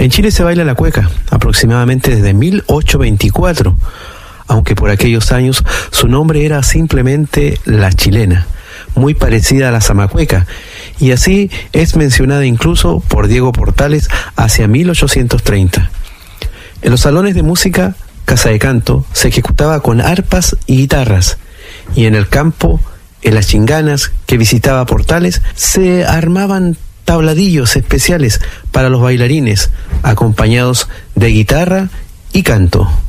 En Chile se baila la cueca aproximadamente desde 1824, aunque por aquellos años su nombre era simplemente la chilena, muy parecida a la zamacueca, y así es mencionada incluso por Diego Portales hacia 1830. En los salones de música, casa de canto, se ejecutaba con arpas y guitarras, y en el campo, en las chinganas que visitaba Portales, se armaban tabladillos especiales para los bailarines, acompañados de guitarra y canto.